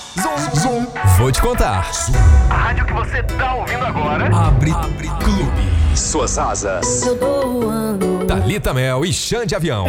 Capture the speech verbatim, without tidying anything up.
Zoom, zoom. Vou te contar. A rádio que você tá ouvindo agora Abre, Abre Clube. Suas asas. Eu tô voando. Thalita Mel e Xande Avião.